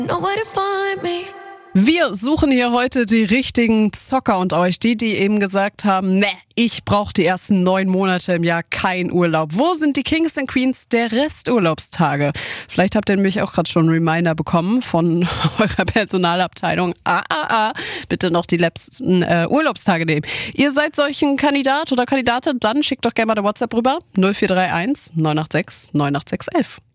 Nowhere to find me. Wir suchen hier heute die richtigen Zocker und euch, die eben gesagt haben, ne, ich brauche die ersten 9 Monate im Jahr keinen Urlaub. Wo sind die Kings and Queens der Resturlaubstage? Vielleicht habt ihr nämlich auch gerade schon einen Reminder bekommen von eurer Personalabteilung. Bitte noch die letzten Urlaubstage nehmen. Ihr seid solchen Kandidat oder Kandidatin, dann schickt doch gerne mal eine WhatsApp rüber. 0431 986 98611.